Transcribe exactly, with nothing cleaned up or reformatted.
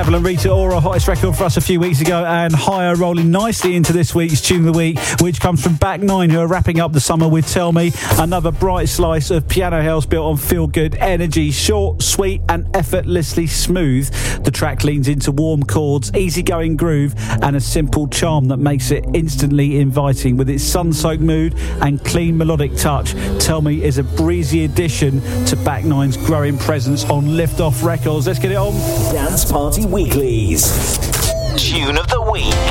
Travel and Rita Ora, hottest record for us a few weeks ago, and Higher, rolling nicely into this week's Tune of the Week, which comes from Back Nine, who are wrapping up the summer with Tell Me. Another bright slice of piano house built on feel-good energy, short, sweet and effortlessly smooth. The track leans into warm chords, easygoing groove and a simple charm that makes it instantly inviting. With its sun-soaked mood and clean melodic touch, Tell Me is a breezy addition to Back Nine's growing presence on Lift Off Records. Let's get it on. Dance Party Weeklies. Tune of the Week.